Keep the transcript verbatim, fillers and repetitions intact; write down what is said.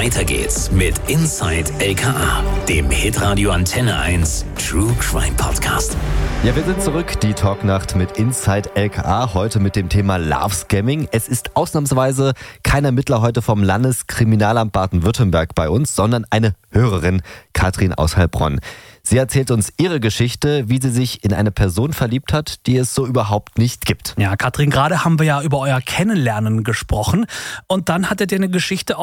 Weiter geht's mit Inside L K A, dem Hitradio Antenne eins True Crime Podcast. Ja, wir sind zurück, die Talknacht mit Inside L K A, heute mit dem Thema Love Scamming. Es ist ausnahmsweise kein Ermittler heute vom Landeskriminalamt Baden-Württemberg bei uns, sondern eine Hörerin, Katrin aus Heilbronn. Sie erzählt uns ihre Geschichte, wie sie sich in eine Person verliebt hat, die es so überhaupt nicht gibt. Ja, Katrin, gerade haben wir ja über euer Kennenlernen gesprochen und dann hattet ihr eine Geschichte